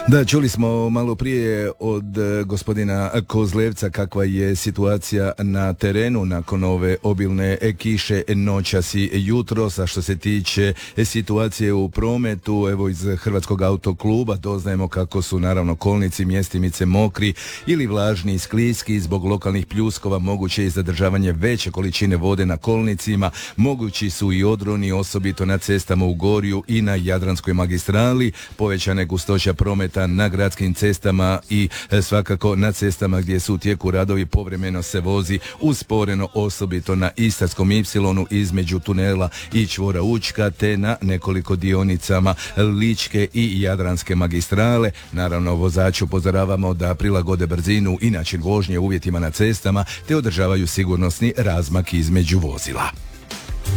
Da, čuli smo malo prije od gospodina Kozlevca kakva je situacija na terenu nakon ove obilne kiše noćas i jutros, a što se tiče situacije u prometu, evo iz Hrvatskog autokluba doznajemo kako su naravno kolnici mjestimice mokri ili vlažni i skliski. Zbog lokalnih pljuskova moguće je zadržavanje veće količine vode na kolnicima, mogući su i odroni, osobito na cestama u Gorju i na Jadranskoj magistrali, povećana gustoća prometa na gradskim cestama i svakako na cestama gdje su u tijeku radovi, povremeno se vozi usporeno, osobito na Istarskom ipsilonu između tunela i čvora Učka, te na nekoliko dionicama Ličke i Jadranske magistrale. Naravno, vozači upozoravamo da prilagode brzinu i način vožnje uvjetima na cestama te održavaju sigurnosni razmak između vozila.